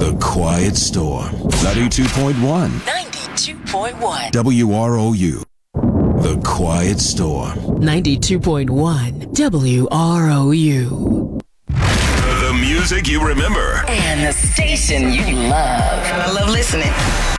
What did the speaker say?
The Quiet Storm. 92.1. 92.1. WROU. The Quiet Storm. 92.1 WROU. The music you remember. And the station you love. I love listening.